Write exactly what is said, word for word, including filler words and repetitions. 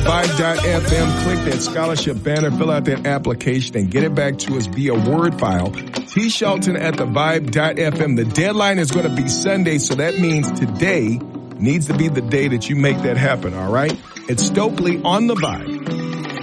vibe dot f m. Click that scholarship banner, fill out that application, and get it back to us via Word file. T. Shelton at the vibe dot f m. The deadline is going to be Sunday, so that means today needs to be the day that you make that happen, all right? It's Stokely on the Vibe.